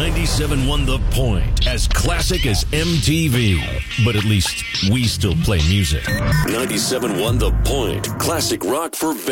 97.1 The Point, as classic as MTV. But at least we still play music. 97.1 The Point, classic rock for Vegas.